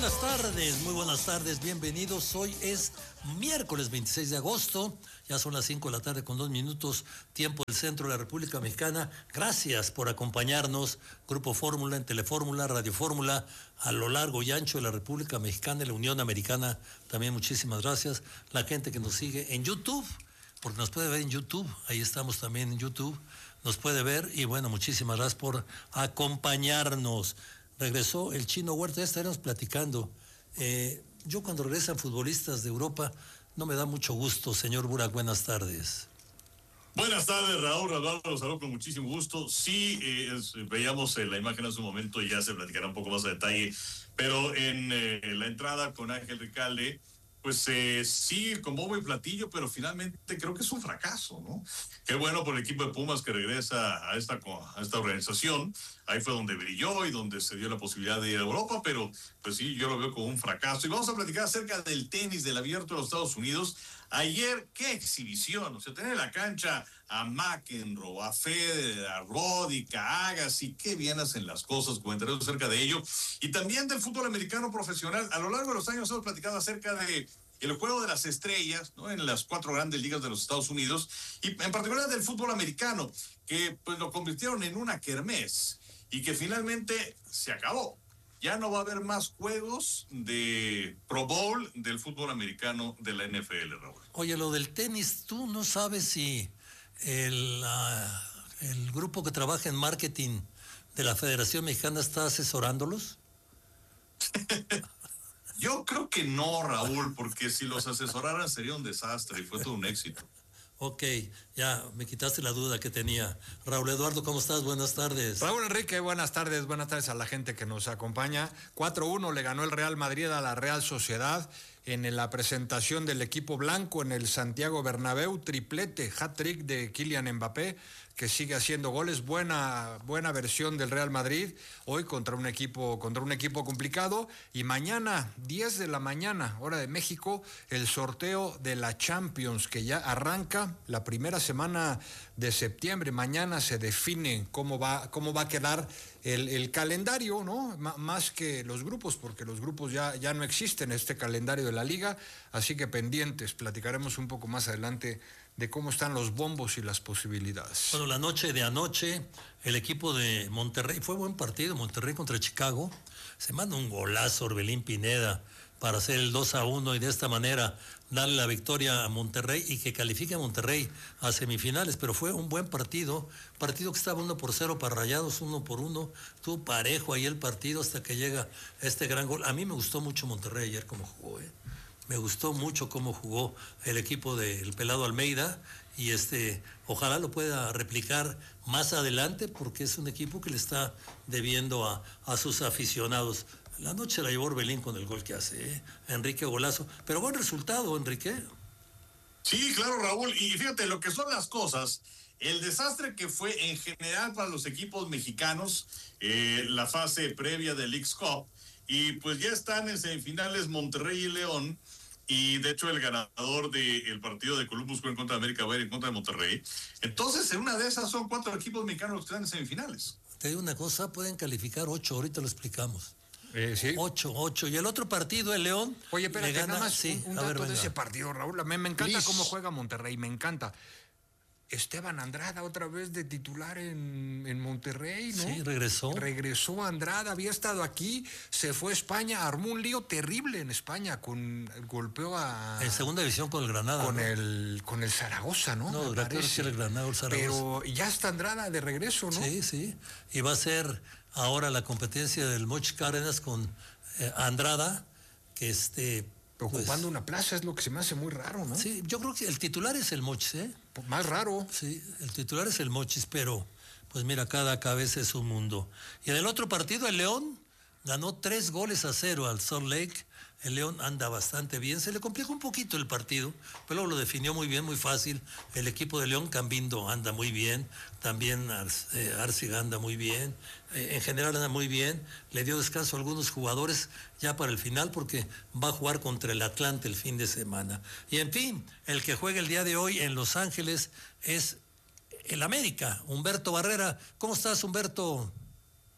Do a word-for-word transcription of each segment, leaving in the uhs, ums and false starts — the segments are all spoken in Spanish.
buenas tardes, muy buenas tardes, bienvenidos. Hoy es miércoles veintiséis de agosto, ya son las cinco de la tarde con dos minutos, tiempo del centro de la República Mexicana. Gracias por acompañarnos, Grupo Fórmula, en Telefórmula, Radio Fórmula, a lo largo y ancho de la República Mexicana y la Unión Americana. También muchísimas gracias. La gente que nos sigue en YouTube, porque nos puede ver en YouTube, ahí estamos también en YouTube, nos puede ver y bueno, muchísimas gracias por acompañarnos. Regresó el Chino Huerta, ya estaremos platicando. Eh, yo cuando regresan futbolistas de Europa no me da mucho gusto, señor Burak, buenas tardes. Buenas tardes, Raúl, Raúl, los saludo con muchísimo gusto. Sí, eh, es, veíamos eh, la imagen hace un momento y ya se platicará un poco más a detalle, pero en eh, la entrada con Ángel Recalde, pues eh, sí, con bombo y platillo, pero finalmente creo que es un fracaso, ¿no? Qué bueno por el equipo de Pumas que regresa a esta, a esta organización. Ahí fue donde brilló y donde se dio la posibilidad de ir a Europa, pero pues sí, yo lo veo como un fracaso. Y vamos a platicar acerca del tenis, del Abierto de los Estados Unidos. Ayer, qué exhibición, o sea, tener en la cancha a McEnroe, a Federer, a Roddick, a Agassi, qué bien hacen las cosas, comentaremos acerca de ello. Y también del fútbol americano profesional. A lo largo de los años hemos platicado acerca de el juego de las estrellas, ¿no? En las cuatro grandes ligas de los Estados Unidos, y en particular del fútbol americano, que pues lo convirtieron en una kermés, y que finalmente se acabó. Ya no va a haber más juegos de Pro Bowl del fútbol americano de la N F L, Raúl. Oye, lo del tenis, ¿tú no sabes si el, uh, el grupo que trabaja en marketing de la Federación Mexicana está asesorándolos? Yo creo que no, Raúl, porque si los asesoraran sería un desastre y fue todo un éxito. Ok, ya me quitaste la duda que tenía. Raúl Eduardo, ¿cómo estás? Buenas tardes. Raúl Enrique, buenas tardes, buenas tardes a la gente que nos acompaña. cuatro uno le ganó el Real Madrid a la Real Sociedad en la presentación del equipo blanco en el Santiago Bernabéu, triplete, hat-trick de Kylian Mbappé, que sigue haciendo goles, buena, buena versión del Real Madrid, hoy contra un equipo, contra un equipo complicado, y mañana, diez de la mañana, hora de México, el sorteo de la Champions, que ya arranca la primera semana de septiembre. Mañana se define cómo va, cómo va a quedar el, el calendario, ¿no? M- más que los grupos, porque los grupos ya, ya no existen, este calendario de la liga, así que pendientes, platicaremos un poco más adelante de cómo están los bombos y las posibilidades. Bueno, la noche de anoche, el equipo de Monterrey, fue buen partido, Monterrey contra Chicago, se manda un golazo Orbelín Pineda para hacer el dos a uno y de esta manera darle la victoria a Monterrey y que califique a Monterrey a semifinales, pero fue un buen partido, partido que estaba uno por cero para Rayados, uno por uno, tuvo parejo ahí el partido hasta que llega este gran gol. A mí me gustó mucho Monterrey ayer como jugó, ¿eh? Me gustó mucho cómo jugó el equipo del Pelado Almeida y este, ojalá lo pueda replicar más adelante porque es un equipo que le está debiendo a, a sus aficionados. La noche la llevó Orbelín con el gol que hace, ¿eh? Enrique golazo, pero buen resultado, Enrique. Sí, claro, Raúl, y fíjate lo que son las cosas. El desastre que fue en general para los equipos mexicanos, eh, la fase previa del Leagues Cup, y pues ya están en semifinales Monterrey y León. Y de hecho el ganador del partido de Columbus fue en contra de América, va a ir en contra de Monterrey. Entonces, en una de esas son cuatro equipos mexicanos los que están en semifinales. Te digo una cosa, pueden calificar ocho, ahorita lo explicamos. Eh, sí. Ocho, ocho. Y el otro partido, el León. Oye, espérate, gana, nada más sí, un, un a dato ver, de venga. ese partido, Raúl. Me, me encanta Please. cómo juega Monterrey, me encanta. Esteban Andrada otra vez de titular en, en Monterrey, ¿no? Sí, regresó. Regresó Andrada, había estado aquí, se fue a España, armó un lío terrible en España, con golpeó a... En segunda división con el Granada. Con, ¿no? el, con el Zaragoza, ¿no? No, Me recuerdo parece. que era el Granada o el Zaragoza. Pero ya está Andrada de regreso, ¿no? Sí, sí. Y va a ser ahora la competencia del Moch Cárdenas con eh, Andrada, que este... Ocupando pues, una plaza es lo que se me hace muy raro, ¿no? Sí, yo creo que el titular es el Mochis, ¿eh? Más raro. Sí, el titular es el Mochis, pero pues mira, cada cabeza es un mundo. Y en el otro partido, el León ganó tres goles a cero al Salt Lake. El León anda bastante bien, se le complicó un poquito el partido, pero lo definió muy bien, muy fácil. El equipo de León, Cambindo, anda muy bien, también eh, Arciga anda muy bien, eh, en general anda muy bien. Le dio descanso a algunos jugadores ya para el final porque va a jugar contra el Atlante el fin de semana. Y en fin, el que juega el día de hoy en Los Ángeles es el América, Humberto Barrera. ¿Cómo estás, Humberto?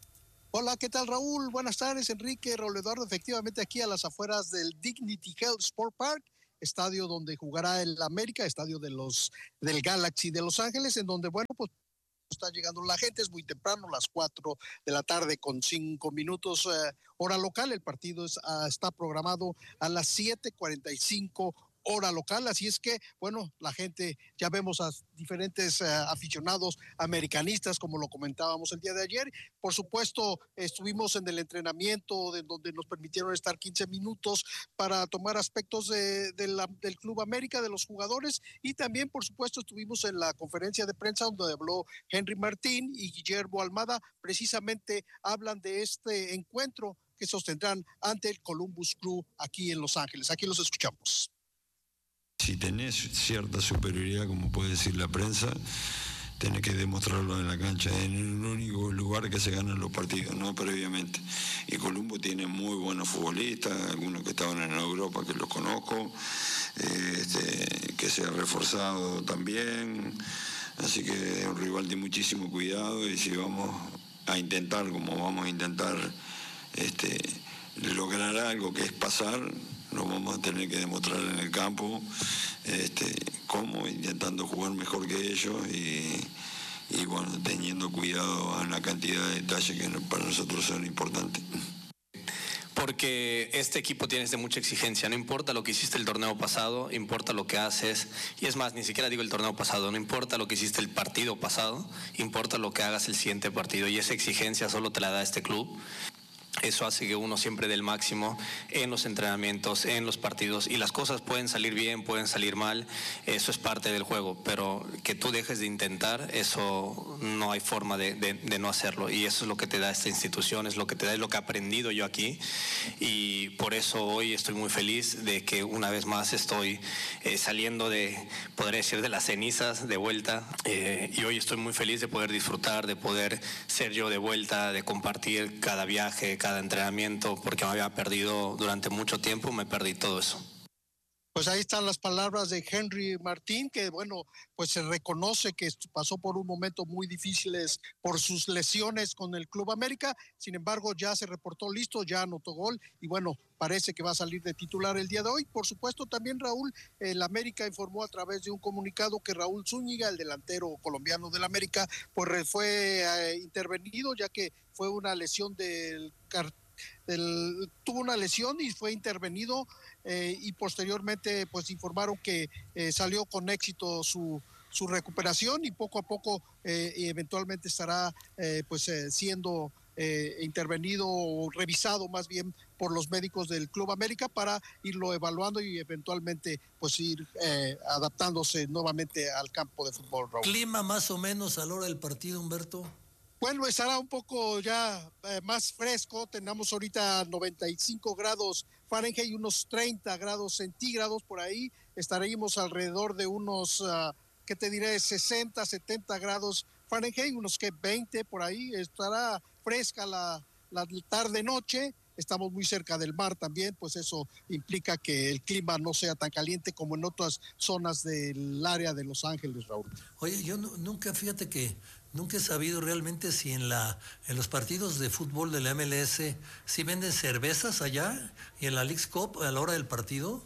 Hola, ¿qué tal, Raúl? Buenas tardes, Enrique, Raúl Eduardo. Efectivamente, aquí a las afueras del Dignity Health Sport Park, estadio donde jugará el América, estadio de los del Galaxy de Los Ángeles, en donde, bueno, pues está llegando la gente, es muy temprano, las cuatro de la tarde con cinco minutos, eh, hora local. El partido es, uh, está programado a las siete cuarenta y cinco hora local, así es que, bueno, la gente, ya vemos a diferentes uh, aficionados americanistas, como lo comentábamos el día de ayer. Por supuesto, estuvimos en el entrenamiento de donde nos permitieron estar quince minutos para tomar aspectos de, de la, del Club América, de los jugadores, y también, por supuesto, estuvimos en la conferencia de prensa donde habló Henry Martín y Guillermo Almada. Precisamente hablan de este encuentro que sostendrán ante el Columbus Crew aquí en Los Ángeles. Aquí los escuchamos. Si tenés cierta superioridad, como puede decir la prensa, tenés que demostrarlo en la cancha. Es en el único lugar que se ganan los partidos, no previamente. Y Columbo tiene muy buenos futbolistas, algunos que estaban en Europa que los conozco, eh, este, que se ha reforzado también. Así que es un rival de muchísimo cuidado, y si vamos a intentar, como vamos a intentar este, lograr algo que es pasar, lo vamos a tener que demostrar en el campo, este, cómo, intentando jugar mejor que ellos y, y bueno, teniendo cuidado en la cantidad de detalles que para nosotros son importantes. Porque este equipo tiene de mucha exigencia, no importa lo que hiciste el torneo pasado, importa lo que haces, y es más, ni siquiera digo el torneo pasado, no importa lo que hiciste el partido pasado, importa lo que hagas el siguiente partido, y esa exigencia solo te la da este club. Eso hace que uno siempre dé el máximo en los entrenamientos, en los partidos, y las cosas pueden salir bien, pueden salir mal, eso es parte del juego, pero que tú dejes de intentar, eso no hay forma de, de, de no hacerlo, y eso es lo que te da esta institución, es lo que te da, es lo que he aprendido yo aquí, y por eso hoy estoy muy feliz de que una vez más estoy eh, saliendo de, podría decir, de las cenizas de vuelta, eh, y hoy estoy muy feliz de poder disfrutar, de poder ser yo de vuelta, de compartir cada viaje, cada entrenamiento, porque me había perdido durante mucho tiempo, me perdí todo eso. Pues ahí están las palabras de Henry Martín, que bueno, pues se reconoce que pasó por un momento muy difíciles por sus lesiones con el Club América. Sin embargo, ya se reportó listo, ya anotó gol y bueno, parece que va a salir de titular el día de hoy. Por supuesto, también Raúl, el América informó a través de un comunicado que Raúl Zúñiga, el delantero colombiano del América, pues fue eh, intervenido, ya que fue una lesión del cartílago. El, tuvo una lesión y fue intervenido eh, y posteriormente pues informaron que eh, salió con éxito su, su recuperación y poco a poco eh, eventualmente estará eh, pues eh, siendo eh, intervenido o revisado más bien por los médicos del Club América para irlo evaluando y eventualmente pues ir eh, adaptándose nuevamente al campo de fútbol, Raúl. ¿Clima más o menos a la hora del partido, Humberto? Bueno, estará un poco ya eh, más fresco. Tenemos ahorita noventa y cinco grados Fahrenheit y unos treinta grados centígrados por ahí. Estaremos alrededor de unos, uh, ¿qué te diré? sesenta, setenta grados Fahrenheit, unos que veinte por ahí. Estará fresca la, la tarde-noche. Estamos muy cerca del mar también, pues eso implica que el clima no sea tan caliente como en otras zonas del área de Los Ángeles, Raúl. Oye, yo no, nunca, fíjate que nunca he sabido realmente si en la en los partidos de fútbol de la M L S si venden cervezas allá y en la Leagues Cup a la hora del partido.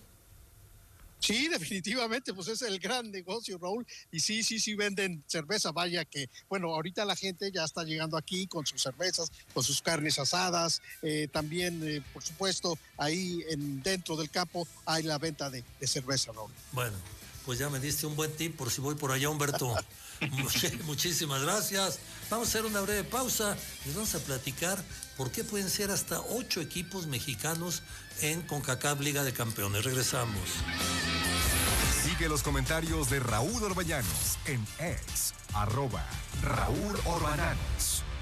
Sí, definitivamente, pues es el gran negocio, Raúl, y sí, sí, sí venden cerveza, vaya que, bueno, ahorita la gente ya está llegando aquí con sus cervezas, con sus carnes asadas, eh, también, eh, por supuesto, ahí en dentro del campo hay la venta de, de cerveza, Raúl. Bueno, pues ya me diste un buen tip por si voy por allá, Humberto. Muchísimas gracias. Vamos a hacer una breve pausa y vamos a platicar por qué pueden ser hasta ocho equipos mexicanos en CONCACAF Liga de Campeones. Regresamos. Sigue los comentarios de Raúl Orbañanos en X, arroba Raúl Orbañanos.